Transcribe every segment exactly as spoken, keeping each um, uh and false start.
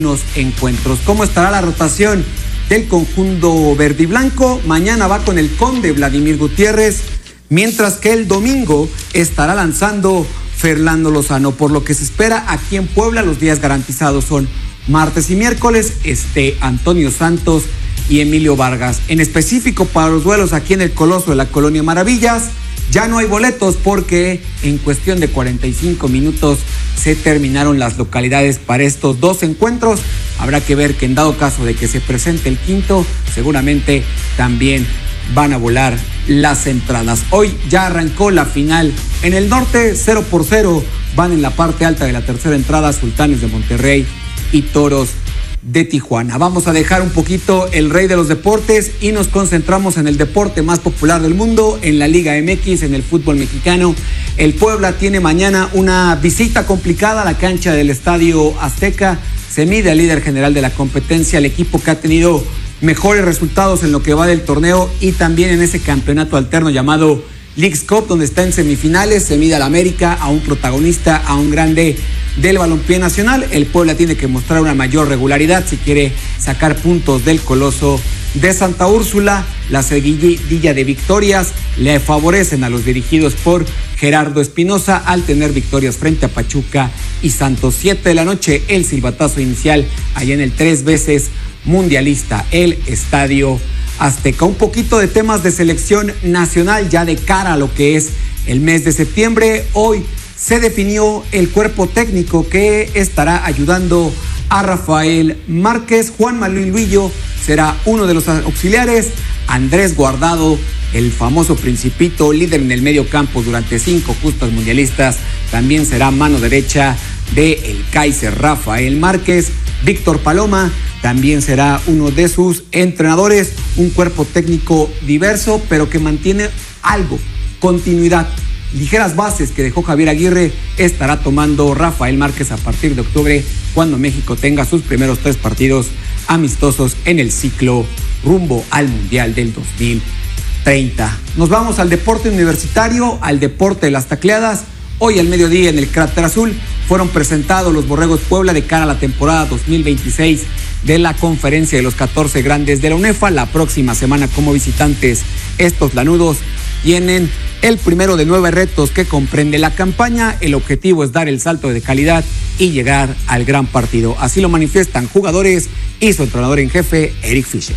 Los encuentros. ¿Cómo estará la rotación del conjunto verde y blanco? Mañana va con el Conde Vladimir Gutiérrez, mientras que el domingo estará lanzando Fernando Lozano. Por lo que se espera aquí en Puebla, los días garantizados son martes y miércoles, este Antonio Santos y Emilio Vargas. En específico para los duelos aquí en el Coloso de la Colonia Maravillas, ya no hay boletos porque en cuestión de cuarenta y cinco minutos se terminaron las localidades para estos dos encuentros. Habrá que ver que en dado caso de que se presente el quinto, seguramente también van a volar las entradas. Hoy ya arrancó la final en el norte, cero por cero. Van en la parte alta de la tercera entrada Sultanes de Monterrey y Toros de Tijuana. Vamos a dejar un poquito el rey de los deportes y nos concentramos en el deporte más popular del mundo, en la Liga M X, en el fútbol mexicano. El Puebla tiene mañana una visita complicada a la cancha del Estadio Azteca. Se mide al líder general de la competencia, el equipo que ha tenido mejores resultados en lo que va del torneo y también en ese campeonato alterno llamado Leagues Cup, donde está en semifinales. Se mide al América, a un protagonista, a un grande del balompié nacional. El Puebla tiene que mostrar una mayor regularidad si quiere sacar puntos del Coloso de Santa Úrsula. La seguidilla de victorias le favorecen a los dirigidos por Gerardo Espinosa al tener victorias frente a Pachuca y Santos. Siete de la noche, el silbatazo inicial allá en el tres veces mundialista, el Estadio Azteca. Un poquito de temas de selección nacional ya de cara a lo que es el mes de septiembre. Hoy se definió el cuerpo técnico que estará ayudando a Rafael Márquez. Juan Manuel Luillo será uno de los auxiliares. Andrés Guardado, el famoso Principito, líder en el medio campo durante cinco justas mundialistas, también será mano derecha de el Kaiser Rafael Márquez. Víctor Paloma también será uno de sus entrenadores. Un cuerpo técnico diverso, pero que mantiene algo, continuidad. Ligeras bases que dejó Javier Aguirre estará tomando Rafael Márquez a partir de octubre, cuando México tenga sus primeros tres partidos amistosos en el ciclo rumbo al Mundial del dos mil treinta. Nos vamos al deporte universitario, al deporte de las tacleadas. Hoy al mediodía en el Cráter Azul fueron presentados los Borregos Puebla de cara a la temporada dos mil veintiséis de la Conferencia de los catorce Grandes de la UNEFA. La próxima semana como visitantes, estos lanudos tienen el primero de nueve retos que comprende la campaña. El objetivo es dar el salto de calidad y llegar al gran partido. Así lo manifiestan jugadores y su entrenador en jefe, Eric Fisher.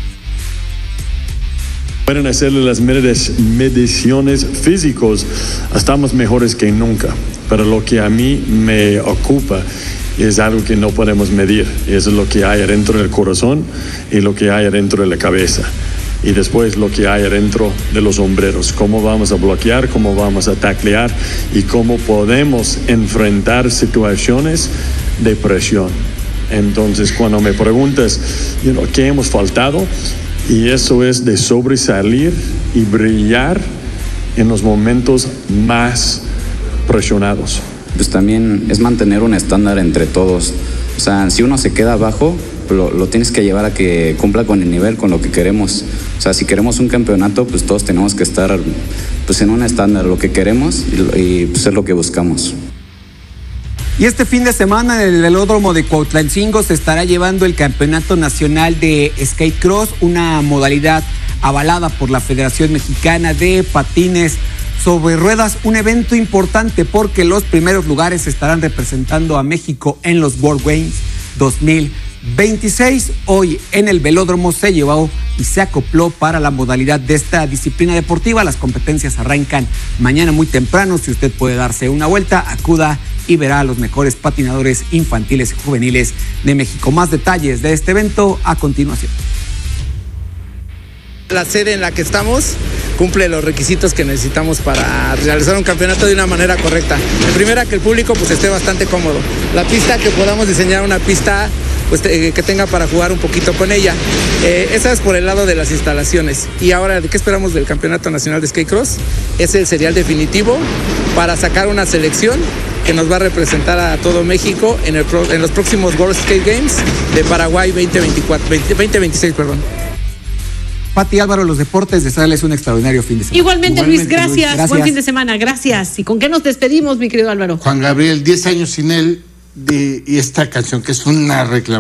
Pueden hacerle las mediciones físicos, estamos mejores que nunca, pero lo que a mí me ocupa es algo que no podemos medir, es lo que hay adentro del corazón y lo que hay adentro de la cabeza. Y después lo que hay adentro de los sombreros, cómo vamos a bloquear, cómo vamos a taclear y cómo podemos enfrentar situaciones de presión. Entonces, cuando me preguntas, you know, ¿qué hemos faltado? Y eso es de sobresalir y brillar en los momentos más presionados. Pues también es mantener un estándar entre todos. O sea, si uno se queda abajo, lo, lo tienes que llevar a que cumpla con el nivel, con lo que queremos. O sea, si queremos un campeonato, pues todos tenemos que estar pues en un estándar, lo que queremos y, y pues es lo que buscamos. Y este fin de semana en el velódromo de Cuautlancingo se estará llevando el Campeonato Nacional de Skate Cross, una modalidad avalada por la Federación Mexicana de Patines sobre Ruedas, un evento importante porque los primeros lugares estarán representando a México en los World Games dos mil veintiséis. Hoy en el velódromo se llevó y se acopló para la modalidad de esta disciplina deportiva. Las competencias arrancan mañana muy temprano. Si usted puede darse una vuelta, acuda y verá a los mejores patinadores infantiles y juveniles de México. Más detalles de este evento a continuación. La sede en la que estamos cumple los requisitos que necesitamos para realizar un campeonato de una manera correcta. En primera, que el público pues esté bastante cómodo. La pista, que podamos diseñar una pista pues, eh, que tenga para jugar un poquito con ella. Eh, esa es por el lado de las instalaciones. Y ahora, ¿de qué esperamos del Campeonato Nacional de Skate Cross? Es el serial definitivo para sacar una selección que nos va a representar a todo México en, el, en los próximos World Skate Games de Paraguay veinte veinticuatro, veinte, veinte veintiséis, perdón. Pati, Álvaro, los deportes, desearles un extraordinario fin de semana. Igualmente, Igualmente Luis, gracias. Luis, gracias. Buen fin de semana, gracias. ¿Y con qué nos despedimos, mi querido Álvaro? Juan Gabriel, diez años sin él, de, y esta canción que es una reclamación.